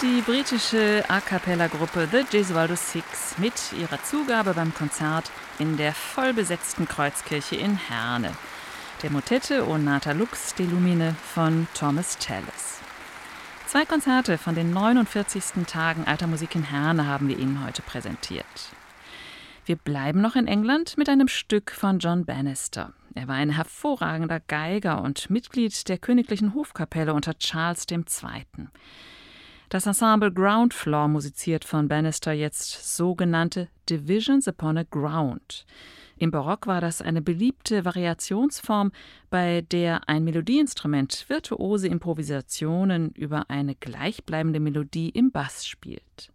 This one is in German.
die britische A-cappella-Gruppe The Gesualdo Six mit ihrer Zugabe beim Konzert in der vollbesetzten Kreuzkirche in Herne, der Motette O Nata Lux de Lumine von Thomas Tallis. 2 Konzerte von den 49. Tagen Alter Musik in Herne haben wir Ihnen heute präsentiert. Wir bleiben noch in England mit einem Stück von John Bannister. Er war ein hervorragender Geiger und Mitglied der königlichen Hofkapelle unter Charles II. Das Ensemble Ground Floor musiziert von Bannister jetzt sogenannte Divisions upon a Ground. Im Barock war das eine beliebte Variationsform, bei der ein Melodieinstrument virtuose Improvisationen über eine gleichbleibende Melodie im Bass spielt.